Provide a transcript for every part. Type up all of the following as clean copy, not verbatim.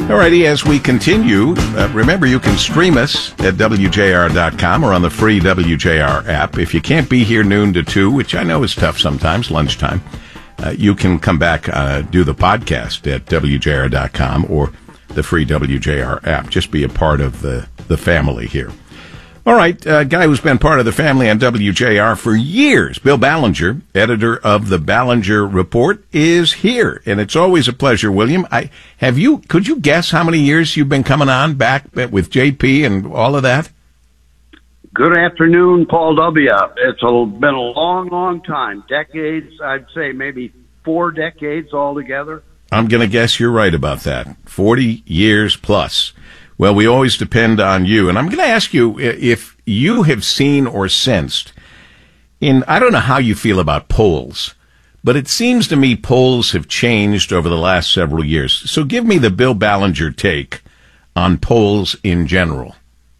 Alrighty, as we continue, remember you can stream us at WJR.com or on the free WJR app. If you can't be here noon to 2, which I know is tough sometimes, lunchtime, you can come back, do the podcast at WJR.com or the free WJR app. Just be a part of the family here. All right, a guy who's been part of the family on WJR for years, Bill Ballinger, editor of the Ballinger Report, is here. And it's always a pleasure, William. Could you guess how many years you've been coming on back with JP and all of that? Good afternoon, Paul W. It's been a long, long time. Decades, I'd say maybe 4 decades altogether. I'm going to guess you're right about that. 40 years plus. Well, we always depend on you. And I'm going to ask you if you have seen or sensed I don't know how you feel about polls, but it seems to me polls have changed over the last several years. So give me the Bill Ballinger take on polls in general.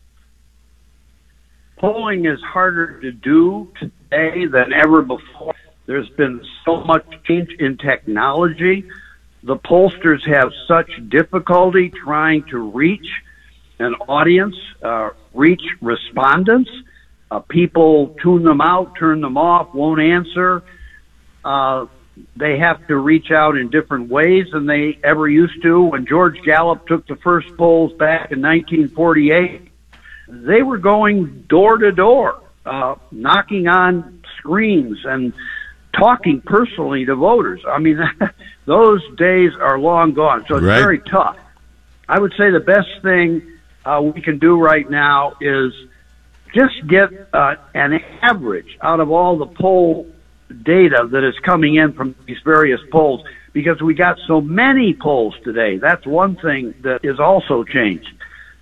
Polling is harder to do today than ever before. There's been so much change in technology. The pollsters have such difficulty trying to reach an audience, reach respondents. People tune them out, turn them off, won't answer. They have to reach out in different ways than they ever used to. When George Gallup took the first polls back in 1948, they were going door to door, knocking on screens and talking personally to voters. I mean, those days are long gone, so it's right. Very tough. I would say the best thing we can do right now is just get an average out of all the poll data that is coming in from these various polls, because we got so many polls today. That's one thing that is also changed.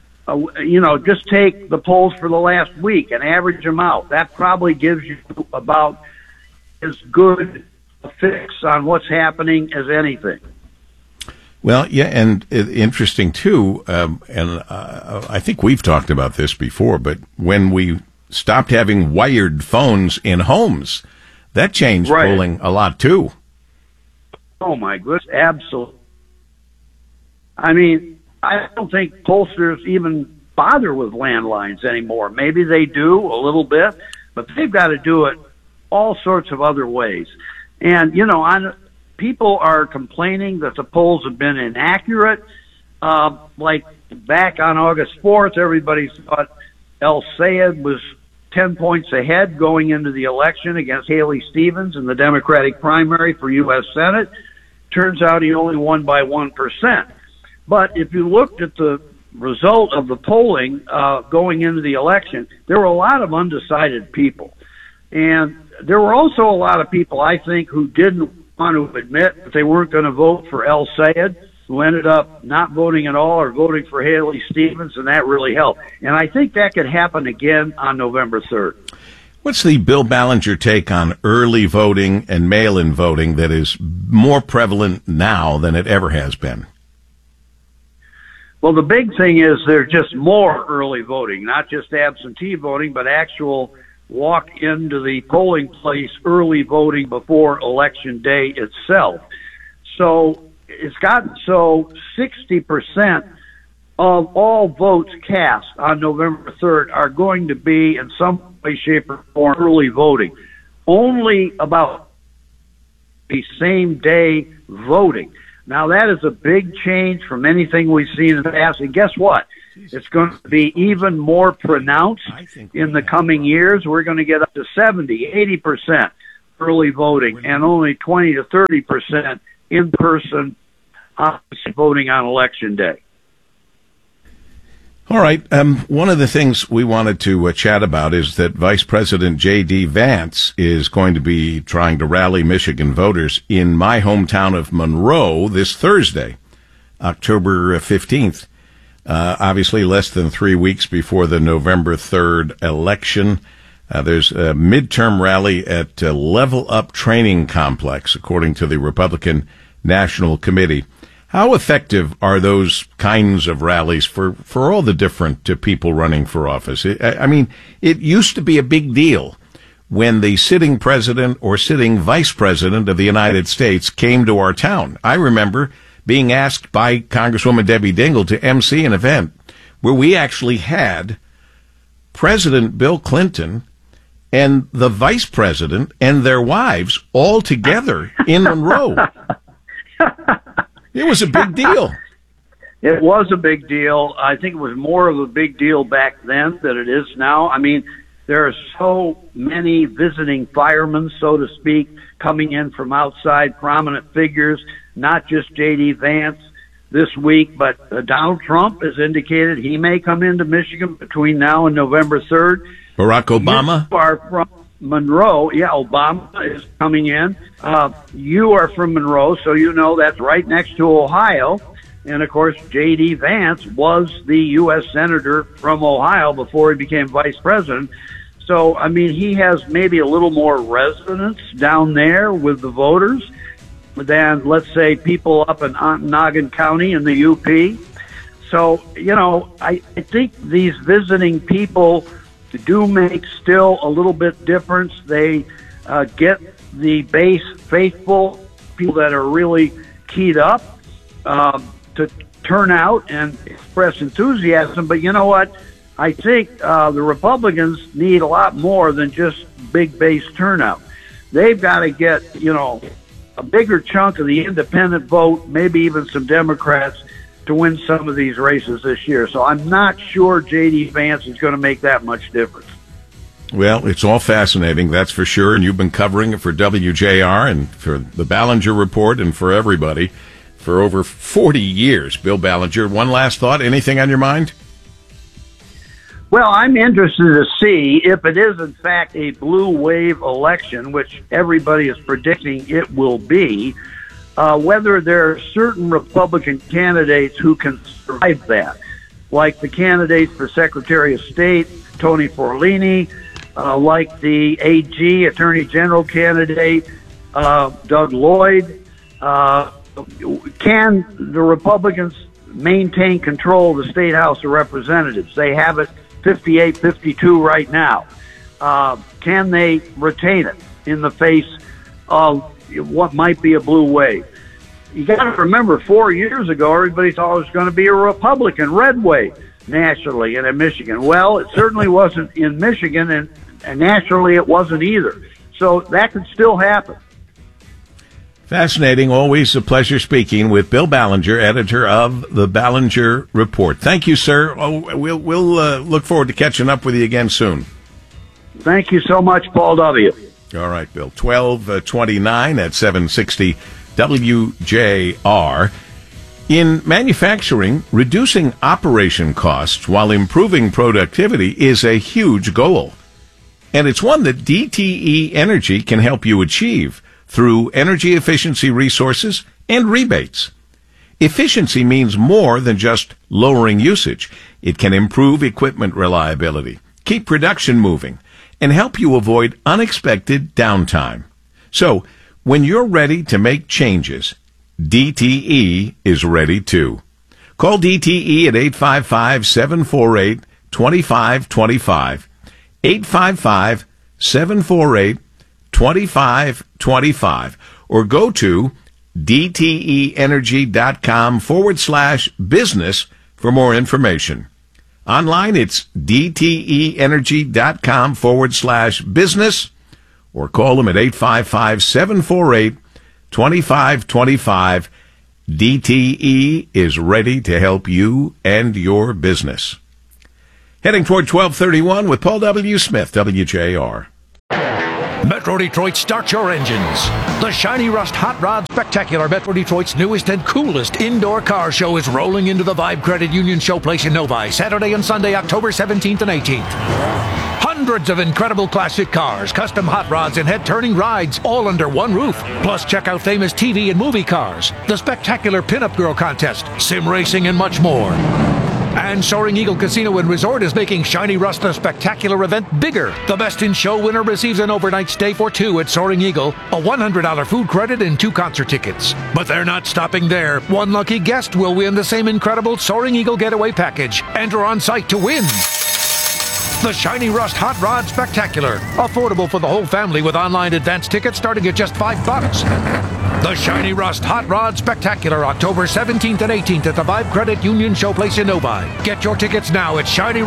Just take the polls for the last week and average them out. That probably gives you about as good a fix on what's happening as anything. Well, yeah, and interesting, too, I think we've talked about this before, but when we stopped having wired phones in homes, that changed right. Polling a lot, too. Oh, my goodness, absolutely. I mean, I don't think pollsters even bother with landlines anymore. Maybe they do a little bit, but they've got to do it all sorts of other ways. And, people are complaining that the polls have been inaccurate. Like back on August 4th, everybody thought El Sayed was 10 points ahead going into the election against Haley Stevens in the Democratic primary for U.S. Senate. Turns out he only won by 1%. But if you looked at the result of the polling going into the election, there were a lot of undecided people. And there were also a lot of people, I think, who didn't want to admit that they weren't going to vote for El Sayed, who ended up not voting at all or voting for Haley Stevens, and that really helped. And I think that could happen again on November 3rd. What's the Bill Ballinger take on early voting and mail-in voting that is more prevalent now than it ever has been? Well, the big thing is there's just more early voting, not just absentee voting, but actual walk into the polling place early voting before Election Day itself. So it's gotten so 60% of all votes cast on November 3rd are going to be in some way, shape, or form early voting. Only about the same day voting. Now, that is a big change from anything we've seen in the past. And guess what? It's going to be even more pronounced in the coming years. We're going to get up to 70, 80% early voting and only 20 to 30% in-person voting on Election Day. All right. One of the things we wanted to chat about is that Vice President J.D. Vance is going to be trying to rally Michigan voters in my hometown of Monroe this Thursday, October 15th. Obviously, less than 3 weeks before the November 3rd election. There's a midterm rally at Level Up Training Complex, according to the Republican National Committee. How effective are those kinds of rallies for all the different people running for office? It used to be a big deal when the sitting president or sitting vice president of the United States came to our town. I remember being asked by Congresswoman Debbie Dingell to MC an event where we actually had President Bill Clinton and the vice president and their wives all together in Monroe. It was a big deal. It was a big deal. I think it was more of a big deal back then than it is now. I mean, there are so many visiting firemen, so to speak, coming in from outside, prominent figures, not just J.D. Vance this week, but Donald Trump has indicated he may come into Michigan between now and November 3rd. Barack Obama? You are from Monroe. Yeah, Obama is coming in. You are from Monroe, so you know that's right next to Ohio. And, of course, J.D. Vance was the U.S. Senator from Ohio before he became vice president. So, I mean, he has maybe a little more resonance down there with the voters than, let's say, people up in Ontonagon County in the UP. So, you know, I think these visiting people do make still a little bit difference. They get the base faithful, people that are really keyed up to turn out and express enthusiasm. But you know what? I think the Republicans need a lot more than just big base turnout. They've got to get, you know, a bigger chunk of the independent vote, maybe even some Democrats, to win some of these races this year. So I'm not sure J.D. Vance is going to make that much difference. Well, it's all fascinating, that's for sure, and you've been covering it for WJR and for the Ballinger Report and for everybody for over 40 years. Bill Ballinger, one last thought, anything on your mind? Well, I'm interested to see if it is, in fact, a blue wave election, which everybody is predicting it will be, whether there are certain Republican candidates who can survive that, like the candidates for Secretary of State, Tony Forlini, like the AG, Attorney General candidate, Doug Lloyd. Can the Republicans maintain control of the State House of Representatives? They have it 58-52 right now. Can they retain it in the face of what might be a blue wave? You got to remember, 4 years ago, everybody thought it was going to be a Republican red wave nationally and in Michigan. Well, it certainly wasn't in Michigan, and nationally it wasn't either. So that could still happen. Fascinating. Always a pleasure speaking with Bill Ballinger, editor of the Ballinger Report. Thank you, sir. We'll look forward to catching up with you again soon. Thank you so much, Paul W. All right, Bill. 12:29 at 760 WJR. In manufacturing, reducing operation costs while improving productivity is a huge goal. And it's one that DTE Energy can help you achieve through energy efficiency resources and rebates. Efficiency means more than just lowering usage. It can improve equipment reliability, keep production moving, and help you avoid unexpected downtime. So, when you're ready to make changes, DTE is ready too. Call DTE at 855-748-2525, 855-748-2525, or go to dteenergy.com/business for more information. Online, it's dteenergy.com/business, or call them at 855-748-2525. DTE is ready to help you and your business. Heading toward 1231 with Paul W. Smith, WJR. Metro Detroit, start your engines. The Shiny Rust Hot Rod Spectacular, Metro Detroit's newest and coolest indoor car show, is rolling into the Vibe Credit Union Showplace in Novi, Saturday and Sunday, October 17th and 18th. Hundreds of incredible classic cars, custom hot rods, and head-turning rides, all under one roof. Plus, check out famous TV and movie cars, the spectacular Pinup Girl Contest, sim racing, and much more. And Soaring Eagle Casino and Resort is making Shiny Rust the Spectacular event bigger. The Best in Show winner receives an overnight stay for two at Soaring Eagle, a $100 food credit, and 2 concert tickets. But they're not stopping there. One lucky guest will win the same incredible Soaring Eagle Getaway Package. Enter on site to win. The Shiny Rust Hot Rod Spectacular. Affordable for the whole family with online advance tickets starting at just $5. The Shiny Rust Hot Rod Spectacular, October 17th and 18th at the Vibe Credit Union Showplace in Novi. Get your tickets now at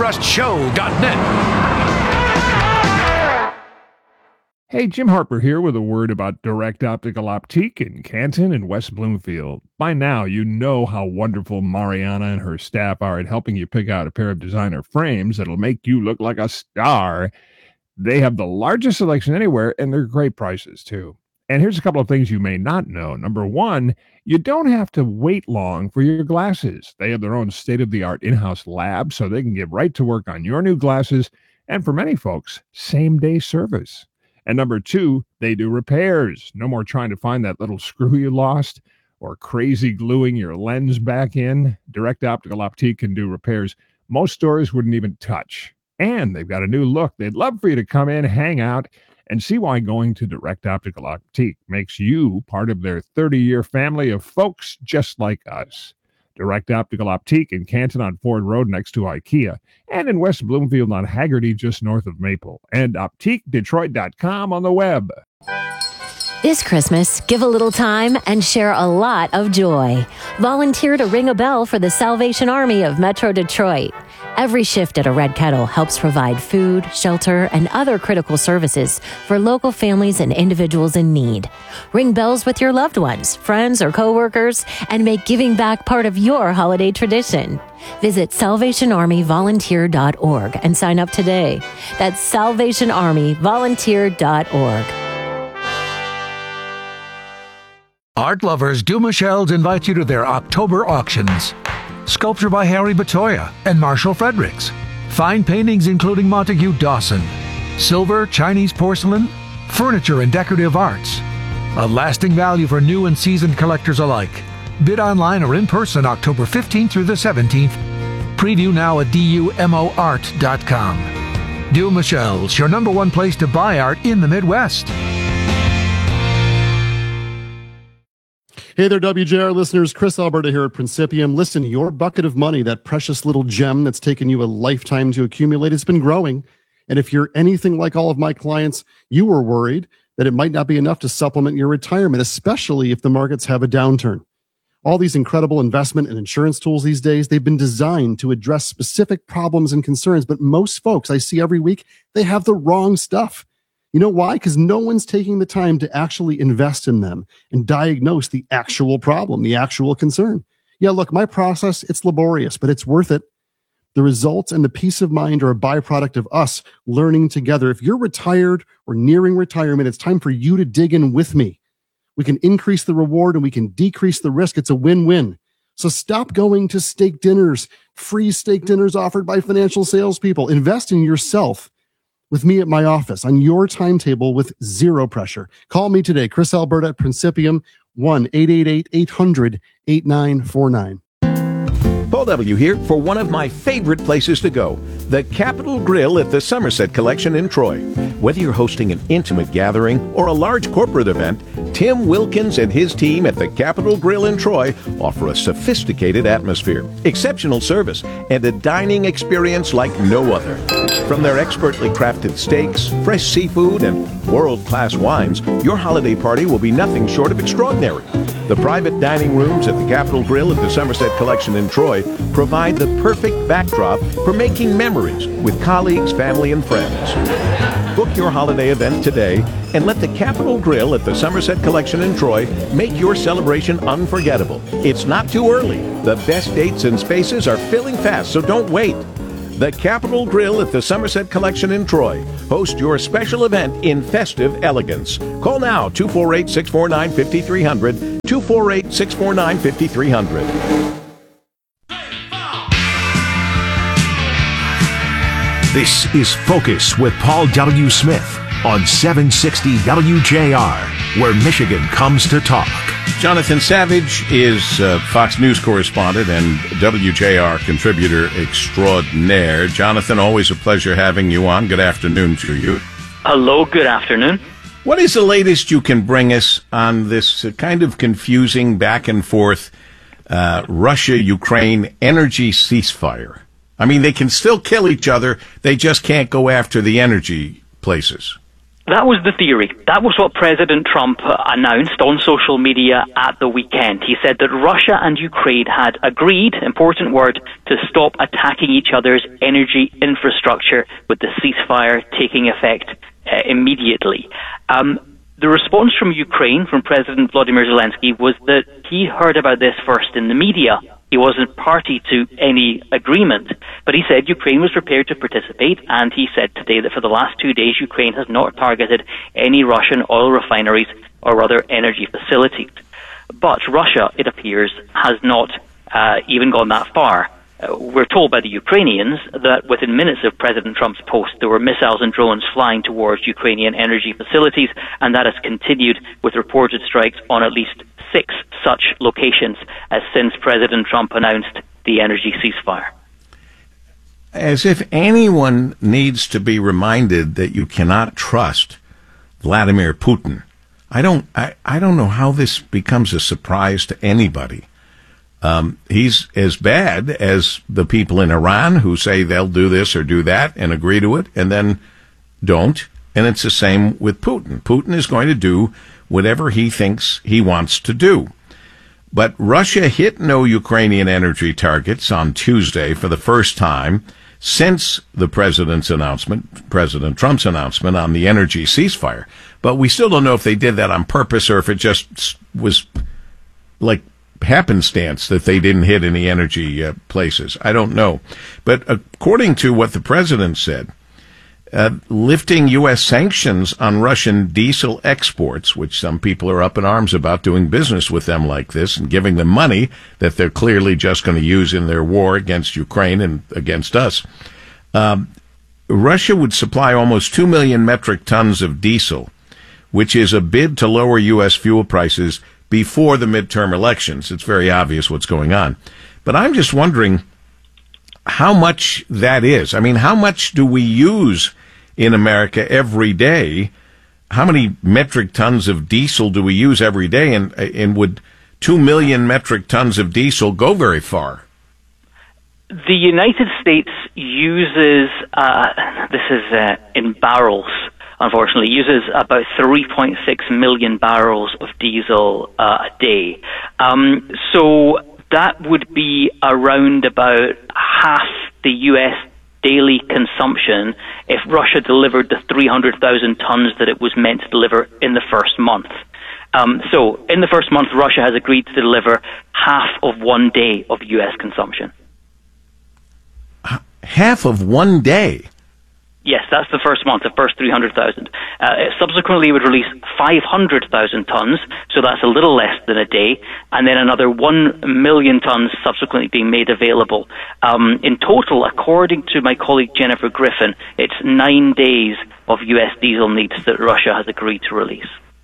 ShinyRustShow.net. Hey, Jim Harper here with a word about Direct Optical Optique in Canton and West Bloomfield. By now, you know how wonderful Mariana and her staff are at helping you pick out a pair of designer frames that'll make you look like a star. They have the largest selection anywhere, and they're great prices, too. And here's a couple of things you may not know. Number one, you don't have to wait long for your glasses. They have their own state-of-the-art in-house lab, so they can get right to work on your new glasses, and for many folks, same-day service. And number two, they do repairs. No more trying to find that little screw you lost or crazy gluing your lens back in. Direct Optical Optique can do repairs most stores wouldn't even touch. And they've got a new look. They'd love for you to come in, hang out, and see why going to Direct Optical Optique makes you part of their 30-year family of folks just like us. Direct Optical Optique in Canton on Ford Road next to IKEA, and in West Bloomfield on Haggerty just north of Maple, and OptiqueDetroit.com on the web. This Christmas, give a little time and share a lot of joy. Volunteer to ring a bell for the Salvation Army of Metro Detroit. Every shift at a Red Kettle helps provide food, shelter, and other critical services for local families and individuals in need. Ring bells with your loved ones, friends, or coworkers, and make giving back part of your holiday tradition. Visit SalvationArmyVolunteer.org and sign up today. That's SalvationArmyVolunteer.org. Art lovers, Dumichel's invites you to their October auctions. Sculpture by Harry Batoya and Marshall Fredericks. Fine paintings including Montague Dawson. Silver, Chinese porcelain, furniture and decorative arts. A lasting value for new and seasoned collectors alike. Bid online or in person October 15th through the 17th. Preview now at DUMOArt.com. Dumichel's, your number one place to buy art in the Midwest. Hey there, WJR listeners. Chris Alberta here at Principium. Listen, your bucket of money, that precious little gem that's taken you a lifetime to accumulate, has been growing. And if you're anything like all of my clients, you were worried that it might not be enough to supplement your retirement, especially if the markets have a downturn. All these incredible investment and insurance tools these days, they've been designed to address specific problems and concerns. But most folks I see every week, they have the wrong stuff. You know why? Because no one's taking the time to actually invest in them and diagnose the actual problem, the actual concern. Yeah, look, my process, it's laborious, but it's worth it. The results and the peace of mind are a byproduct of us learning together. If you're retired or nearing retirement, it's time for you to dig in with me. We can increase the reward and we can decrease the risk. It's a win-win. So stop going to steak dinners, free steak dinners offered by financial salespeople. Invest in yourself with me at my office on your timetable with zero pressure. Call me today, Chris Alberta at Principium, 1-888-800-8949. Paul W. here for one of my favorite places to go, the Capitol Grill at the Somerset Collection in Troy. Whether you're hosting an intimate gathering or a large corporate event, Tim Wilkins and his team at the Capitol Grill in Troy offer a sophisticated atmosphere, exceptional service, and a dining experience like no other. From their expertly crafted steaks, fresh seafood, and world-class wines, your holiday party will be nothing short of extraordinary. The private dining rooms at the Capitol Grill at the Somerset Collection in Troy provide the perfect backdrop for making memories with colleagues, family, and friends. Book your holiday event today and let the Capitol Grill at the Somerset Collection in Troy make your celebration unforgettable. It's not too early. The best dates and spaces are filling fast, so don't wait. The Capitol Grill at the Somerset Collection in Troy. Host your special event in festive elegance. Call now, 248-649-5300, 248-649-5300. This is Focus with Paul W. Smith on 760 WJR, where Michigan comes to talk. Jonathan Savage is Fox News correspondent and WJR contributor extraordinaire. Jonathan, always a pleasure having you on. Good afternoon to you. Hello, good afternoon. What is the latest you can bring us on this kind of confusing back and forth Russia-Ukraine energy ceasefire? I mean, they can still kill each other. They just can't go after the energy places. That was the theory. That was what President Trump announced on social media at the weekend. He said that Russia and Ukraine had agreed, important word, to stop attacking each other's energy infrastructure, with the ceasefire taking effect immediately. The response from Ukraine, from President Volodymyr Zelensky, was that he heard about this first in the media. He wasn't party to any agreement, but he said Ukraine was prepared to participate, and he said today that for the last 2 days Ukraine has not targeted any Russian oil refineries or other energy facilities. But Russia, it appears, has not even gone that far. We're told by the Ukrainians that within minutes of President Trump's post, there were missiles and drones flying towards Ukrainian energy facilities, and that has continued with reported strikes on at least 6 such locations since President Trump announced the energy ceasefire. As if anyone needs to be reminded that you cannot trust Vladimir Putin. I don't know how this becomes a surprise to anybody. He's as bad as the people in Iran who say they'll do this or do that and agree to it and then don't. And it's the same with Putin. Putin is going to do whatever he thinks he wants to do. But Russia hit no Ukrainian energy targets on Tuesday for the first time since the President Trump's announcement on the energy ceasefire. But we still don't know if they did that on purpose or if it just was like happenstance that they didn't hit any energy places. I don't know. But according to what the president said, lifting U.S. sanctions on Russian diesel exports, which some people are up in arms about doing business with them like this and giving them money that they're clearly just going to use in their war against Ukraine and against us. Russia would supply almost 2 million metric tons of diesel, which is a bid to lower U.S. fuel prices before the midterm elections. It's very obvious what's going on. But I'm just wondering how much that is. I mean, how much do we use in America every day? How many metric tons of diesel do we use every day? And would 2 million metric tons of diesel go very far? The United States uses, this is in barrels, unfortunately, uses about 3.6 million barrels of diesel a day. So that would be around about half the U.S. daily consumption if Russia delivered the 300,000 tons that it was meant to deliver in the first month. So in the first month, Russia has agreed to deliver half of 1 day of U.S. consumption. Half of 1 day? Yes, that's the first month, the first 300,000. Subsequently, it would release 500,000 tons, so that's a little less than a day, and then another 1 million tons subsequently being made available. In total, according to my colleague Jennifer Griffin, it's 9 days of U.S. diesel needs that Russia has agreed to release.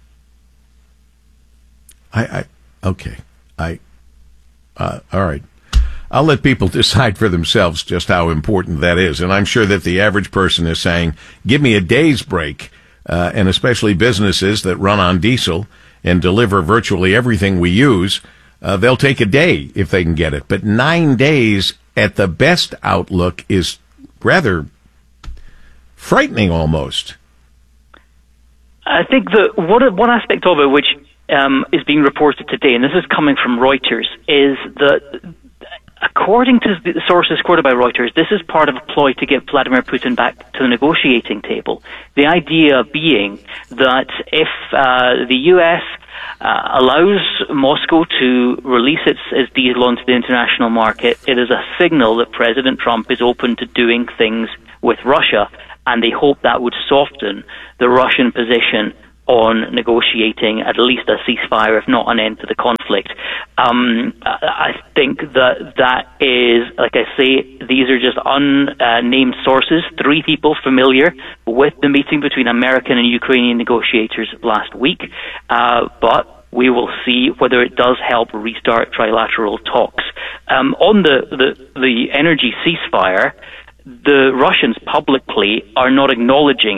Okay. All right. I'll let people decide for themselves just how important that is. And I'm sure that the average person is saying, give me a day's break, and especially businesses that run on diesel and deliver virtually everything we use, they'll take a day if they can get it. But 9 days at the best outlook is rather frightening almost. I think that one aspect of it which is being reported today, and this is coming from Reuters, is that according to the sources quoted by Reuters, this is part of a ploy to get Vladimir Putin back to the negotiating table. The idea being that if the U.S. Allows Moscow to release its diesel onto the international market, it is a signal that President Trump is open to doing things with Russia, and they hope that would soften the Russian position on negotiating at least a ceasefire, if not an end to the conflict. I think that is, like I say, these are just unnamed sources, 3 people familiar with the meeting between American and Ukrainian negotiators last week, but we will see whether it does help restart trilateral talks. On the energy ceasefire, the Russians publicly are not acknowledging it.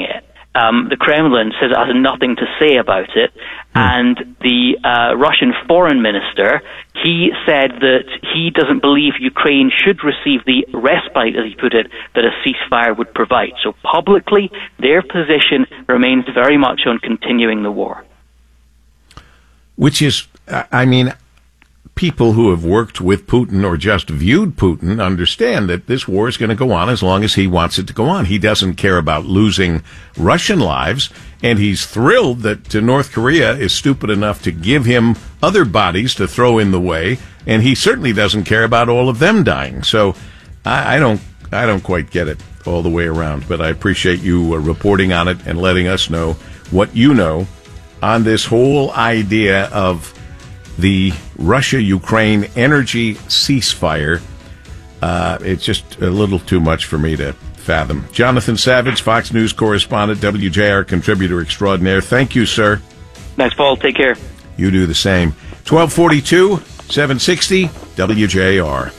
The Kremlin says it has nothing to say about it. And the Russian foreign minister, he said that he doesn't believe Ukraine should receive the respite, as he put it, that a ceasefire would provide. So publicly, their position remains very much on continuing the war. Which is, I mean, people who have worked with Putin or just viewed Putin understand that this war is going to go on as long as he wants it to go on. He doesn't care about losing Russian lives, and he's thrilled that North Korea is stupid enough to give him other bodies to throw in the way, and he certainly doesn't care about all of them dying. So I don't quite get it all the way around, but I appreciate you reporting on it and letting us know what you know on this whole idea of the Russia-Ukraine energy ceasefire. It's just a little too much for me to fathom. Jonathan Savage, Fox News correspondent, WJR contributor extraordinaire. Thank you, sir. Thanks, Paul. Take care. You do the same. 1242, 760, WJR.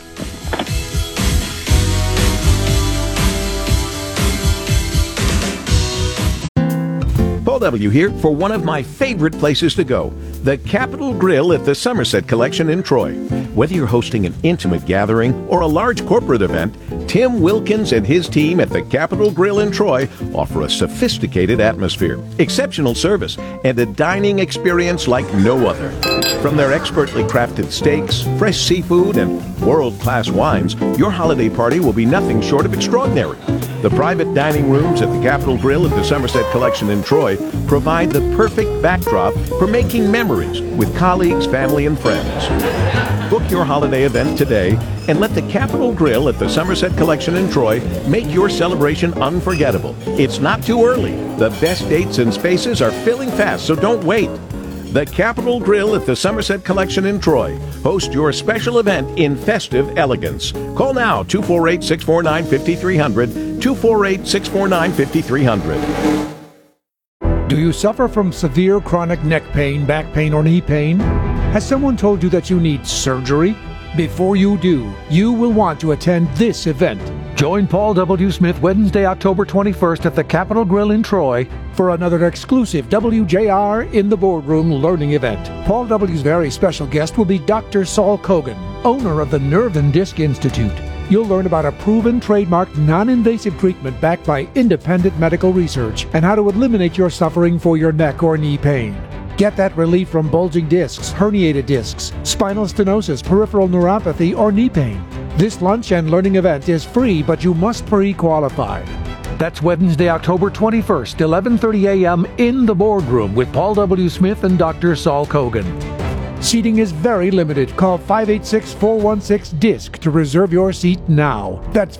Paul W. here for one of my favorite places to go, the Capitol Grill at the Somerset Collection in Troy. Whether you're hosting an intimate gathering or a large corporate event, Tim Wilkins and his team at the Capitol Grill in Troy offer a sophisticated atmosphere, exceptional service, and a dining experience like no other. From their expertly crafted steaks, fresh seafood, and world-class wines, your holiday party will be nothing short of extraordinary. The private dining rooms at the Capitol Grill at the Somerset Collection in Troy provide the perfect backdrop for making memories with colleagues, family, and friends. Book your holiday event today and let the Capitol Grill at the Somerset Collection in Troy make your celebration unforgettable. It's not too early. The best dates and spaces are filling fast, so don't wait. The Capitol Grill at the Somerset Collection in Troy. Host your special event in festive elegance. Call now, 248-649-5300, 248-649-5300. Do you suffer from severe chronic neck pain, back pain, or knee pain? Has someone told you that you need surgery? Before you do, you will want to attend this event. Join Paul W. Smith Wednesday, October 21st at the Capitol Grill in Troy for another exclusive WJR in the Boardroom learning event. Paul W.'s very special guest will be Dr. Saul Kogan, owner of the Nerve and Disc Institute. You'll learn about a proven trademark non-invasive treatment backed by independent medical research and how to eliminate your suffering for your neck or knee pain. Get that relief from bulging discs, herniated discs, spinal stenosis, peripheral neuropathy, or knee pain. This lunch and learning event is free, but you must pre-qualify. That's Wednesday, October 21st, 11:30 a.m. in the Boardroom with Paul W. Smith and Dr. Saul Kogan. Seating is very limited. Call 586-416-DISC to reserve your seat now. That's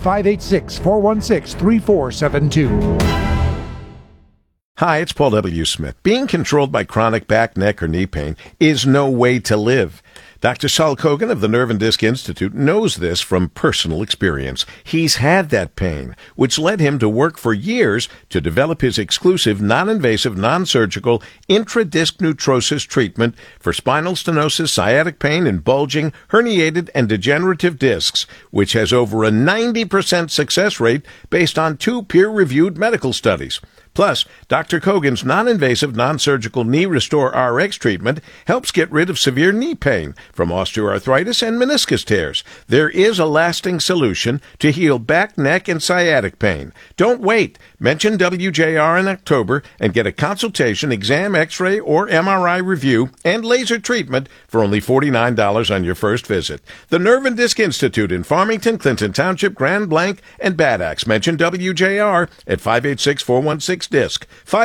586-416-3472. Hi, it's Paul W. Smith. Being controlled by chronic back, neck, or knee pain is no way to live. Dr. Saul Kogan of the Nerve and Disc Institute knows this from personal experience. He's had that pain, which led him to work for years to develop his exclusive non-invasive, non-surgical intradisc neutrosis treatment for spinal stenosis, sciatic pain, and bulging, herniated, and degenerative discs, which has over a 90% success rate based on 2 peer-reviewed medical studies. Plus, Dr. Kogan's non-invasive, non-surgical Knee Restore RX treatment helps get rid of severe knee pain from osteoarthritis and meniscus tears. There is a lasting solution to heal back, neck, and sciatic pain. Don't wait. Mention WJR in October and get a consultation, exam, x-ray, or MRI review and laser treatment for only $49 on your first visit. The Nerve and Disc Institute in Farmington, Clinton Township, Grand Blanc, and Bad Axe. Mention WJR at 586-416-DISC,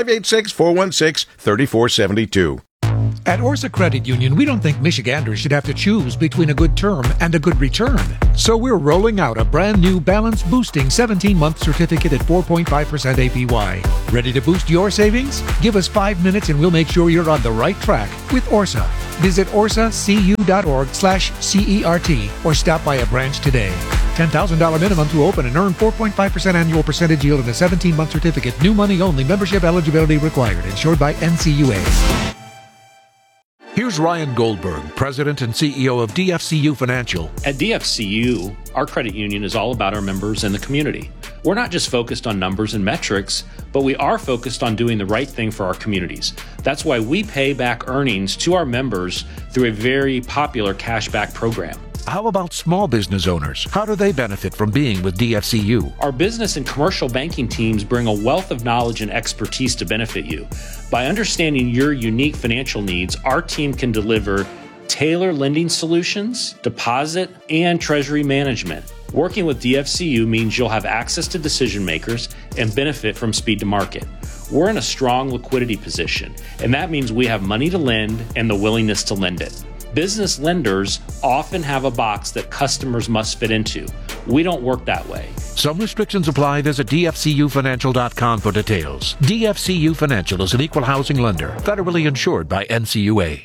586-416-3472. At Orsa Credit Union, we don't think Michiganders should have to choose between a good term and a good return. So we're rolling out a brand new balance boosting 17-month certificate at 4.5% APY. Ready to boost your savings? Give us 5 minutes and we'll make sure you're on the right track with Orsa. Visit orsacu.org/CERT or stop by a branch today. $10,000 minimum to open and earn 4.5% annual percentage yield in a 17-month certificate. New money only. Membership eligibility required. Insured by NCUA. Here's Ryan Goldberg, President and CEO of DFCU Financial. At DFCU, our credit union is all about our members and the community. We're not just focused on numbers and metrics, but we are focused on doing the right thing for our communities. That's why we pay back earnings to our members through a very popular cashback program. How about small business owners? How do they benefit from being with DFCU? Our business and commercial banking teams bring a wealth of knowledge and expertise to benefit you. By understanding your unique financial needs, our team can deliver tailored lending solutions, deposit, and treasury management. Working with DFCU means you'll have access to decision makers and benefit from speed to market. We're in a strong liquidity position, and that means we have money to lend and the willingness to lend it. Business lenders often have a box that customers must fit into. We don't work that way. Some restrictions apply. Visit dfcufinancial.com for details. DFCU Financial is an equal housing lender, federally insured by NCUA.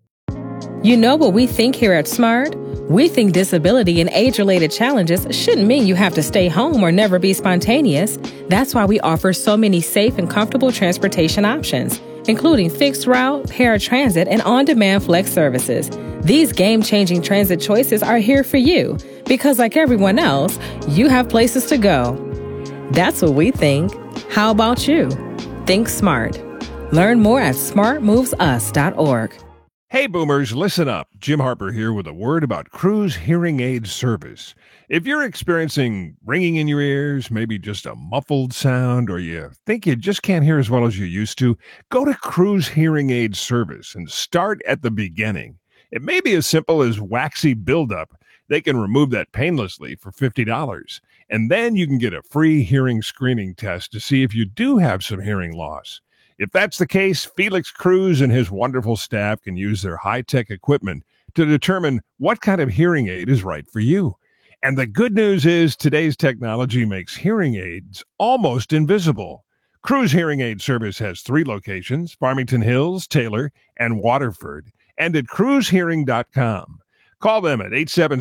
You know what we think here at SMART? We think disability and age-related challenges shouldn't mean you have to stay home or never be spontaneous. That's why we offer so many safe and comfortable transportation options, including fixed route, paratransit, and on-demand flex services. These game-changing transit choices are here for you because, like everyone else, you have places to go. That's what we think. How about you? Think SMART. Learn more at smartmovesus.org. Hey boomers, listen up. Jim Harper here with a word about Cruz Hearing Aid Service. If you're experiencing ringing in your ears, maybe just a muffled sound, or you think you just can't hear as well as you used to, go to Cruz Hearing Aid Service and start at the beginning. It may be as simple as waxy buildup. They can remove that painlessly for $50. And then you can get a free hearing screening test to see if you do have some hearing loss. If that's the case, Felix Cruz and his wonderful staff can use their high-tech equipment to determine what kind of hearing aid is right for you. And the good news is today's technology makes hearing aids almost invisible. Cruz Hearing Aid Service has 3 locations, Farmington Hills, Taylor, and Waterford, and at cruzhearing.com. Call them at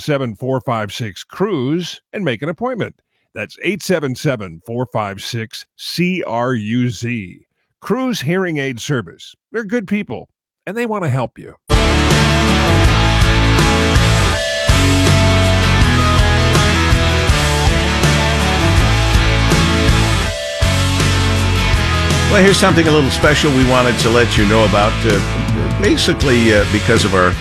877-456-CRUZ and make an appointment. That's 877-456-CRUZ. Cruz Hearing Aid Service. They're good people, and they want to help you. Well, here's something a little special we wanted to let you know about. Basically, because of our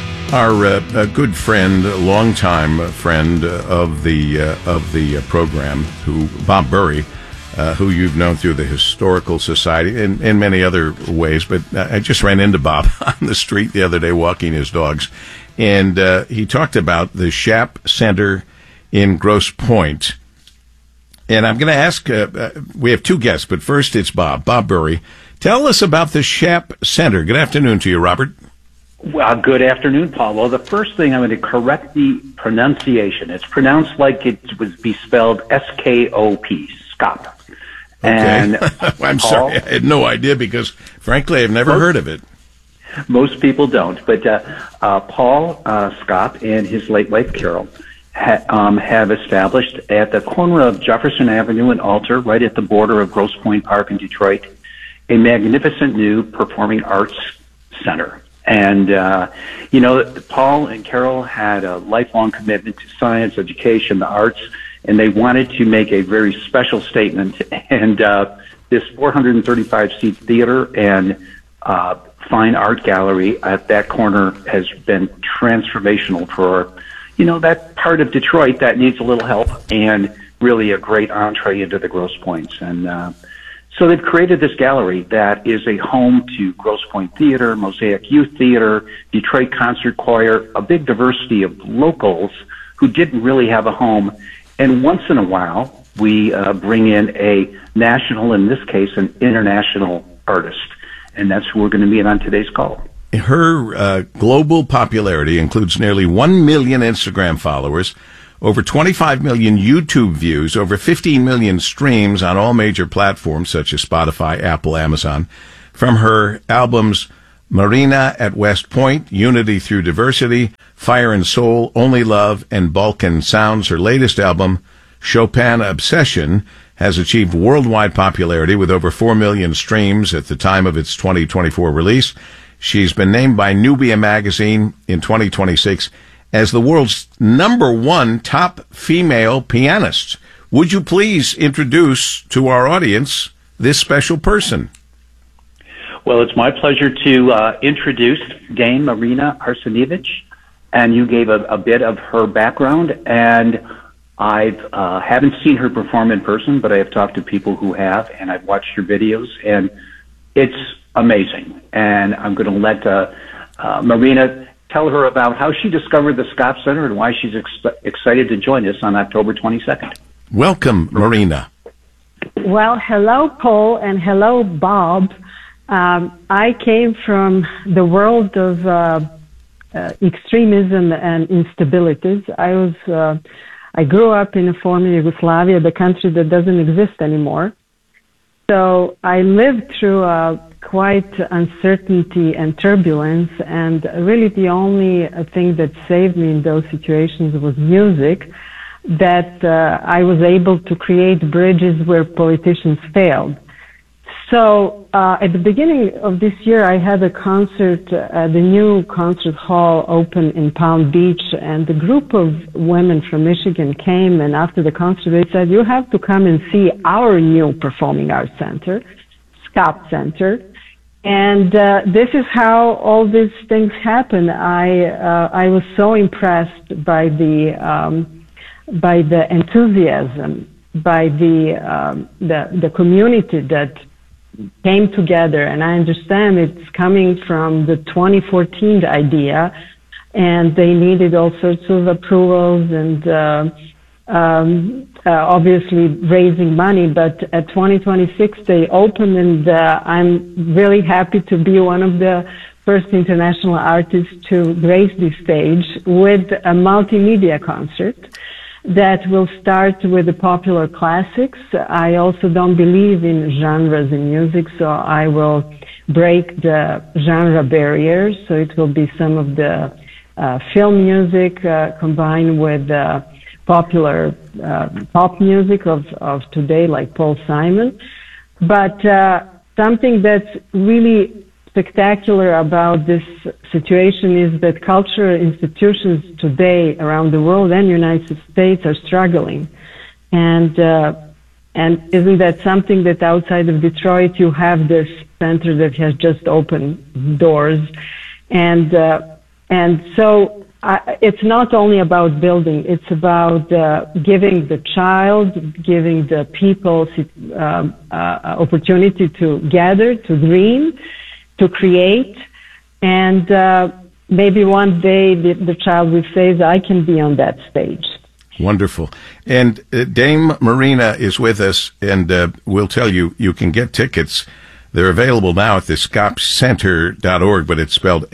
good friend, longtime friend of the program, Bob Burry, who you've known through the Historical Society and many other ways. But I just ran into Bob on the street the other day walking his dogs, and he talked about the Shapp Center in Grosse Pointe. And I'm going to ask, we have 2 guests, but first it's Bob Burry. Tell us about the Shapp Center. Good afternoon to you, Robert. Well, good afternoon, Paul. Well, the first thing I'm going to correct the pronunciation. It's pronounced like it would be spelled S-K-O-P, SCOP. Okay. And I'm Paul, sorry, I had no idea because, frankly, I've never heard of it. Most people don't. But Paul Scott and his late wife, Carol, have established at the corner of Jefferson Avenue and Alter, right at the border of Grosse Pointe Park in Detroit, a magnificent new performing arts center. And, Paul and Carol had a lifelong commitment to science, education, the arts, and they wanted to make a very special statement. And this 435-seat theater and fine art gallery at that corner has been transformational for, that part of Detroit that needs a little help and really a great entree into the Grosse Pointes. And so they've created this gallery that is a home to Grosse Pointe Theater, Mosaic Youth Theater, Detroit Concert Choir, a big diversity of locals who didn't really have a home. And once in a while, we bring in a national, in this case, an international artist. And that's who we're going to meet on today's call. Her global popularity includes nearly 1 million Instagram followers, over 25 million YouTube views, over 15 million streams on all major platforms such as Spotify, Apple, Amazon. From her albums Marina at West Point, Unity Through Diversity, Fire and Soul, Only Love, and Balkan Sounds, her latest album, Chopin Obsession, has achieved worldwide popularity with over 4 million streams at the time of its 2024 release. She's been named by Nubia magazine in 2026 as the world's #1 top female pianist, would you please introduce to our audience this special person? Well, it's my pleasure to introduce Dame Marina Arsenievich, and you gave a bit of her background, and I haven't seen her perform in person, but I have talked to people who have, and I've watched her videos, and it's amazing. And I'm going to let Marina tell her about how she discovered the Scott Center and why she's excited to join us on October 22nd. Welcome, Marina. Well, hello, Paul, and hello, Bob. I came from the world of extremism and instabilities. I grew up in a former Yugoslavia, the country that doesn't exist anymore. So I lived through quite uncertainty and turbulence, and really the only thing that saved me in those situations was music, that I was able to create bridges where politicians failed. So at the beginning of this year, I had a concert at the new concert hall open in Palm Beach, and a group of women from Michigan came, and after the concert, they said, you have to come and see our new performing arts center, Scott Center. And this is how all these things happen. I was so impressed by the enthusiasm, by the community that came together, and I understand it's coming from the 2014 idea, and they needed all sorts of approvals and obviously raising money, but at 2026 they opened, and I'm really happy to be one of the first international artists to grace this stage with a multimedia concert that will start with the popular classics. I also don't believe in genres in music, so I will break the genre barriers. So it will be some of the film music combined with popular pop music of today, like Paul Simon. But something that's really spectacular about this situation is that cultural institutions today around the world and United States are struggling. And isn't that something that outside of Detroit you have this center that has just opened doors? And so it's not only about building, it's about giving the child, giving the people opportunity to gather, to dream, to create, and maybe one day the child will say, I can be on that stage. Wonderful. And Dame Marina is with us, and we'll tell you, you can get tickets. They're available now at the SCHAAP.org, but it's spelled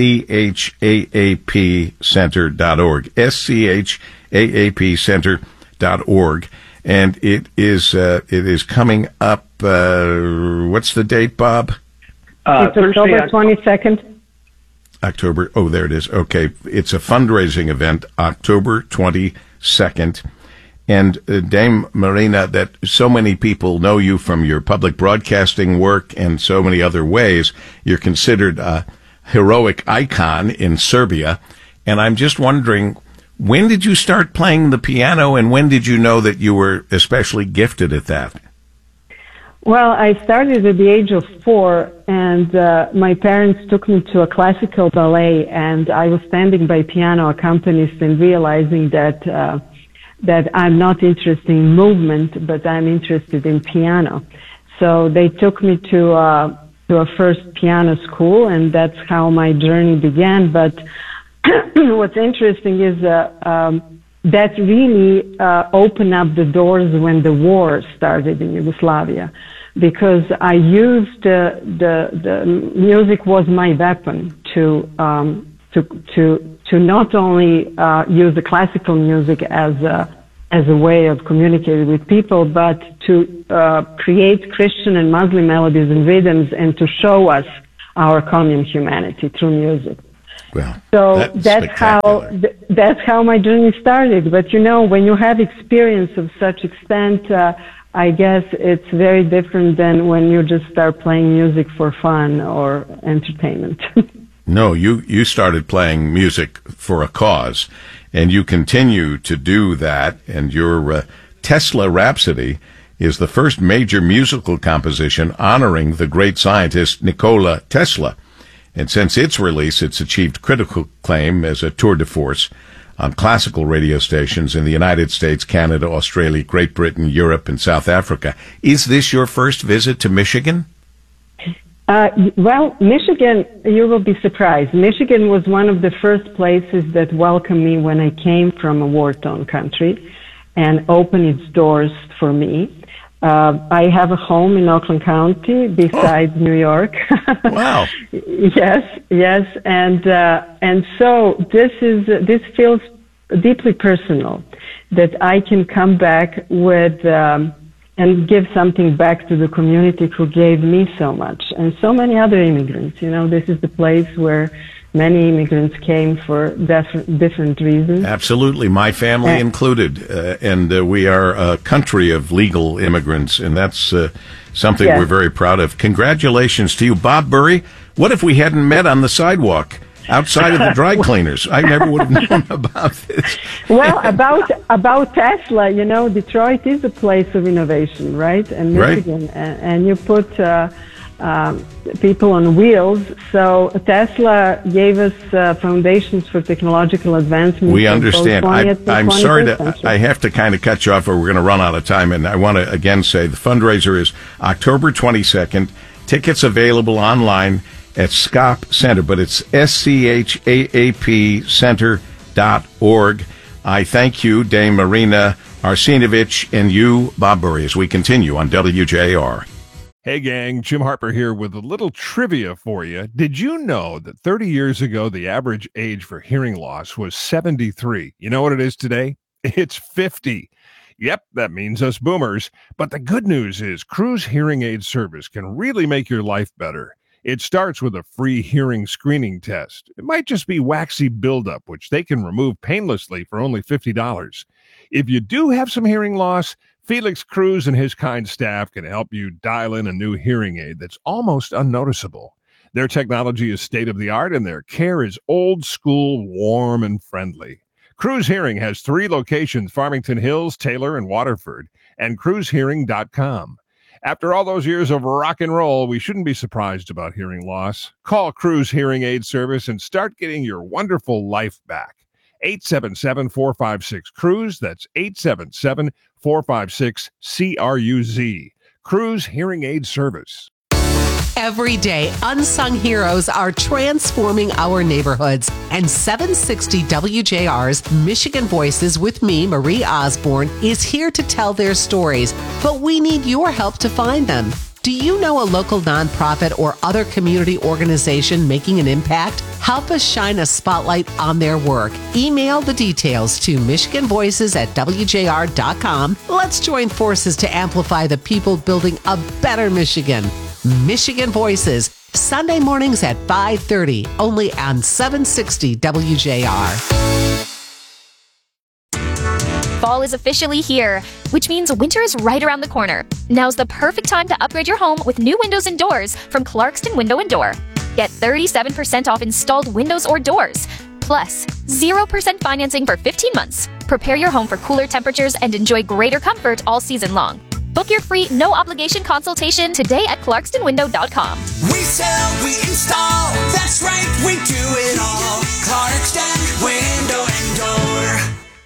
SCHAAP Center.org, SCHAAP Center.org. And it is coming up, what's the date, Bob? It's October 22nd. October, oh, there it is. Okay. It's a fundraising event, October 22nd. And Dame Marina, that so many people know you from your public broadcasting work and so many other ways. You're considered a heroic icon in Serbia. And I'm just wondering, when did you start playing the piano, and when did you know that you were especially gifted at that? Well, I started at the age of 4, and my parents took me to a classical ballet, and I was standing by piano accompanist and realizing that I'm not interested in movement, but I'm interested in piano. So they took me to a first piano school, and that's how my journey began. But what's interesting is that really opened up the doors when the war started in Yugoslavia, because I used the music was my weapon to not only use the classical music as a way of communicating with people, but to create Christian and Muslim melodies and rhythms, and to show us our common humanity through music. Well, so that's how my journey started. But when you have experience of such extent, I guess it's very different than when you just start playing music for fun or entertainment. No, you started playing music for a cause, and you continue to do that, and you're Tesla Rhapsody is the first major musical composition honoring the great scientist Nikola Tesla. And since its release, it's achieved critical acclaim as a tour de force on classical radio stations in the United States, Canada, Australia, Great Britain, Europe, and South Africa. Is this your first visit to Michigan? Well, Michigan, you will be surprised. Michigan was one of the first places that welcomed me when I came from a war-torn country and opened its doors for me. I have a home in Oakland County besides New York. Wow. Yes. And so this feels deeply personal that I can come back with, and give something back to the community who gave me so much, and so many other immigrants. This is the place where many immigrants came for different reasons. Absolutely, my family included, and we are a country of legal immigrants, and that's something we're very proud of. Congratulations to you, Bob Burry. What if we hadn't met on the sidewalk outside of the dry cleaners? I never would have known about this. Well, about Tesla, Detroit is a place of innovation, right? And Michigan, right. And you put people on wheels. So Tesla gave us foundations for technological advancement. We understand. I'm sorry I have to kind of cut you off, or we're going to run out of time. And I want to again say the fundraiser is October 22nd. Tickets available online at SCAP Center, but it's SCHAAP Center.org. I thank you, Dame Marina Arsenovich, and you, Bob Burry, as we continue on WJR. Hey gang, Jim Harper here with a little trivia for you. Did you know that 30 years ago, the average age for hearing loss was 73? You know what it is today? It's 50. Yep, that means us boomers. But the good news is Cruz Hearing Aid Service can really make your life better. It starts with a free hearing screening test. It might just be waxy buildup, which they can remove painlessly for only $50. If you do have some hearing loss, Felix Cruz and his kind staff can help you dial in a new hearing aid that's almost unnoticeable. Their technology is state-of-the-art, and their care is old-school, warm, and friendly. Cruz Hearing has 3 locations, Farmington Hills, Taylor, and Waterford, and cruzhearing.com. After all those years of rock and roll, we shouldn't be surprised about hearing loss. Call Cruz Hearing Aid Service and start getting your wonderful life back. 877-456-CRUZ. That's 877-456-CRUZ. Cruz Hearing Aid Service. Every day, unsung heroes are transforming our neighborhoods. And 760 WJR's Michigan Voices with me, Marie Osborne, is here to tell their stories. But we need your help to find them. Do you know a local nonprofit or other community organization making an impact? Help us shine a spotlight on their work. Email the details to michiganvoices@wjr.com. Let's join forces to amplify the people building a better Michigan. Michigan Voices, Sunday mornings at 5:30, only on 760 WJR. Fall is officially here, which means winter is right around the corner. Now's the perfect time to upgrade your home with new windows and doors from Clarkston Window and Door. Get 37% off installed windows or doors, plus 0% financing for 15 months. Prepare your home for cooler temperatures and enjoy greater comfort all season long. Book your free no-obligation consultation today at clarkstonwindow.com. We sell, we install, that's right, we do it all. Clarkston Window and Door.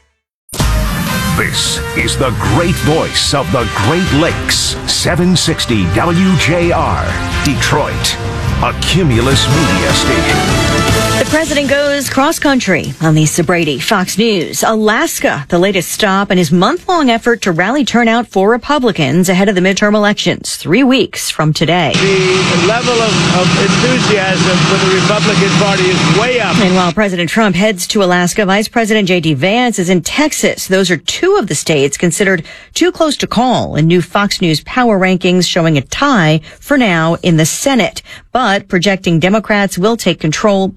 This is the great voice of the Great Lakes, 760 WJR, Detroit, a Cumulus media station. The president goes cross-country on the Sabrady Fox News. Alaska, the latest stop in his month-long effort to rally turnout for Republicans ahead of the midterm elections, 3 weeks from today. The level of enthusiasm for the Republican Party is way up. And while President Trump heads to Alaska, Vice President J.D. Vance is in Texas. Those are 2 of the states considered too close to call in new Fox News power rankings showing a tie for now in the Senate, but projecting Democrats will take control of the House.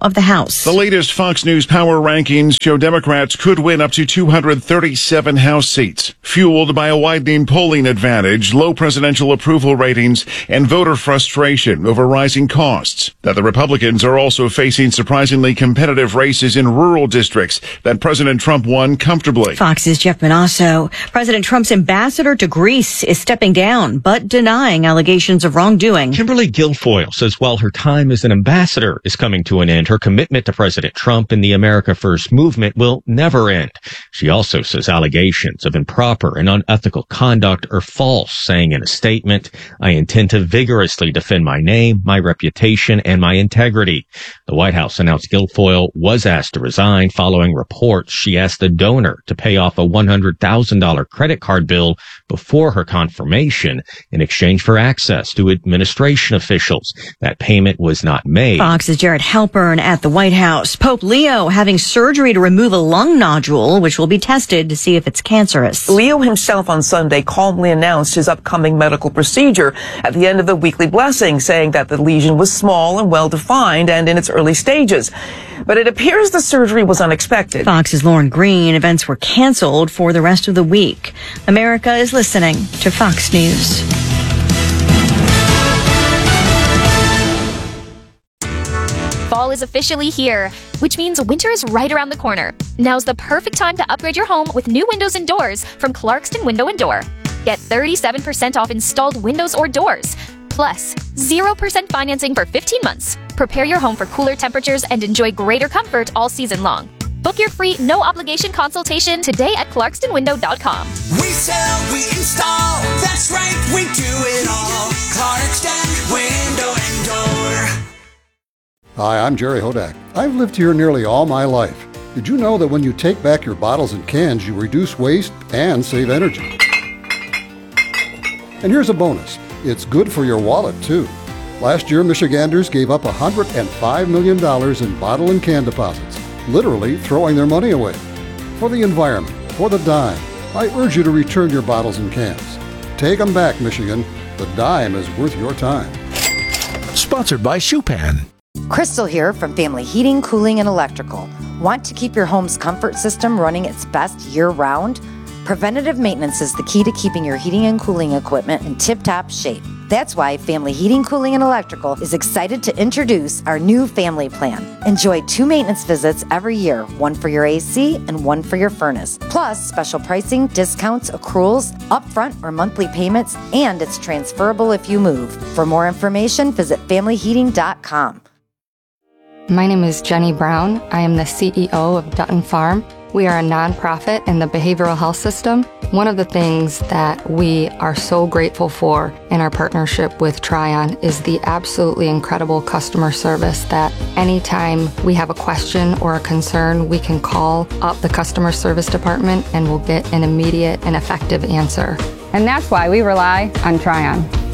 House. The latest Fox News Power rankings show Democrats could win up to 237 House seats, fueled by a widening polling advantage, low presidential approval ratings, and voter frustration over rising costs. That the Republicans are also facing surprisingly competitive races in rural districts that President Trump won comfortably. Fox's Jeff Manasso. President Trump's ambassador to Greece is stepping down, but denying allegations of wrongdoing. Kimberly Guilfoyle says while her time as an ambassador is coming to an end, her commitment to President Trump and the America First movement will never end. She also says allegations of improper and unethical conduct are false, saying in a statement, "I intend to vigorously defend my name, my reputation, and my integrity." The White House announced Guilfoyle was asked to resign following reports she asked the donor to pay off a $100,000 credit card bill before her confirmation in exchange for access to administration officials. That payment was not made. Fox's Jared Halpern at the White House. Pope Leo having surgery to remove a lung nodule, which will be tested to see if it's cancerous. Leo himself on Sunday calmly announced his upcoming medical procedure at the end of the weekly blessing, saying that the lesion was small and well-defined and in its early stages. But it appears the surgery was unexpected. Fox's Lauren Green. Events were canceled for the rest of the week. America is listening to Fox News. Fall is officially here, which means winter is right around the corner. Now's the perfect time to upgrade your home with new windows and doors from Clarkston Window and Door. Get 37% off installed windows or doors, plus 0% financing for 15 months. Prepare your home for cooler temperatures and enjoy greater comfort all season long. Book your free, no-obligation consultation today at ClarkstonWindow.com. We sell, we install, that's right, we do it all. Clarkston Window and Door. Hi, I'm Jerry Hodak. I've lived here nearly all my life. Did you know that when you take back your bottles and cans, you reduce waste and save energy? And here's a bonus. It's good for your wallet, too. Last year, Michiganders gave up $105 million in bottle and can deposits, literally throwing their money away. For the environment, for the dime, I urge you to return your bottles and cans. Take them back, Michigan. The dime is worth your time. Sponsored by Schupan. Crystal here from Family Heating, Cooling, and Electrical. Want to keep your home's comfort system running its best year-round? Preventative maintenance is the key to keeping your heating and cooling equipment in tip-top shape. That's why Family Heating, Cooling, and Electrical is excited to introduce our new family plan. Enjoy 2 maintenance visits every year, one for your AC and one for your furnace. Plus, special pricing, discounts, accruals, upfront or monthly payments, and it's transferable if you move. For more information, visit FamilyHeating.com. My name is Jenny Brown. I am the CEO of Dutton Farm. We are a nonprofit in the behavioral health system. One of the things that we are so grateful for in our partnership with Tryon is the absolutely incredible customer service that anytime we have a question or a concern, we can call up the customer service department and we'll get an immediate and effective answer. And that's why we rely on Tryon.